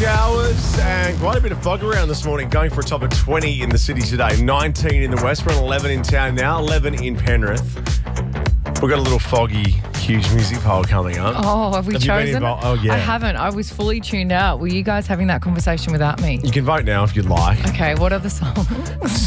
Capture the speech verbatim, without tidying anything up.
showers and quite a bit of fog around this morning, going for a top of twenty in the city today. nineteen in the west. We're on eleven in town now, eleven in Penrith. We've got a little foggy, huge music poll coming up. Oh, have we Have you been chosen? involved? Oh, yeah. I haven't. I was fully tuned out. Were you guys having that conversation without me? You can vote now if you'd like. Okay, what are the songs?